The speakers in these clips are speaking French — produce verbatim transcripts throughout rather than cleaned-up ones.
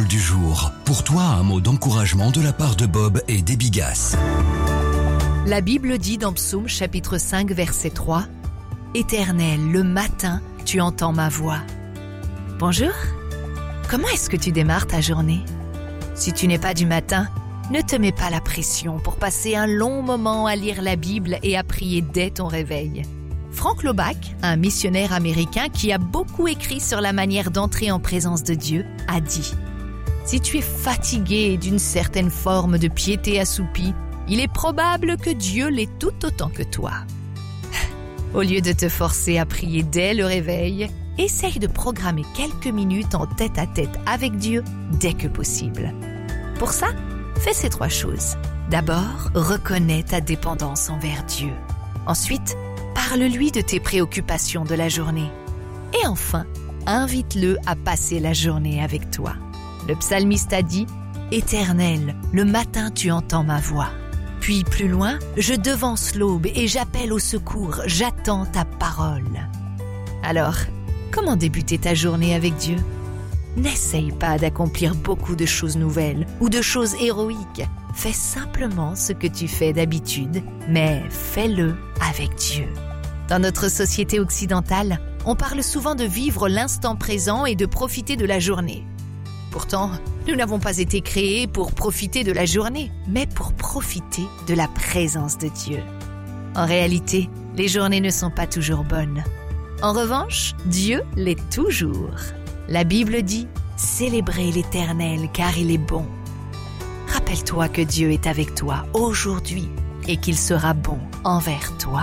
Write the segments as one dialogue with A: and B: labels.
A: Parole du jour. Pour toi, un mot d'encouragement de la part de Bob et des Bigas.
B: La Bible dit dans Psaume chapitre cinq verset trois « Éternel, le matin, tu entends ma voix. » Bonjour, comment est-ce que tu démarres ta journée? Si tu n'es pas du matin, ne te mets pas la pression pour passer un long moment à lire la Bible et à prier dès ton réveil. Frank Laubach, un missionnaire américain qui a beaucoup écrit sur la manière d'entrer en présence de Dieu, a dit « Si tu es fatigué d'une certaine forme de piété assoupie, il est probable que Dieu l'est tout autant que toi. » Au lieu de te forcer à prier dès le réveil, essaye de programmer quelques minutes en tête-à-tête avec Dieu dès que possible. Pour ça, fais ces trois choses. D'abord, reconnais ta dépendance envers Dieu. Ensuite, parle-lui de tes préoccupations de la journée. Et enfin, invite-le à passer la journée avec toi. Le psalmiste a dit « Éternel, le matin tu entends ma voix. » Puis plus loin, « Je devance l'aube et j'appelle au secours, j'attends ta parole. » Alors, comment débuter ta journée avec Dieu? N'essaye pas d'accomplir beaucoup de choses nouvelles ou de choses héroïques. Fais simplement ce que tu fais d'habitude, mais fais-le avec Dieu. Dans notre société occidentale, on parle souvent de vivre l'instant présent et de profiter de la journée. Pourtant, nous n'avons pas été créés pour profiter de la journée, mais pour profiter de la présence de Dieu. En réalité, les journées ne sont pas toujours bonnes. En revanche, Dieu l'est toujours. La Bible dit « Célébrez l'Éternel car il est bon ». Rappelle-toi que Dieu est avec toi aujourd'hui et qu'il sera bon envers toi.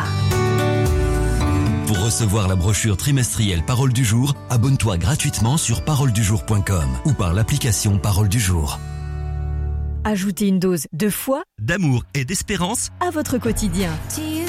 A: Pour recevoir la brochure trimestrielle Parole du jour, abonne-toi gratuitement sur parole du jour point com ou par l'application Parole du jour.
C: Ajoutez une dose de foi,
D: d'amour et d'espérance
C: à votre quotidien.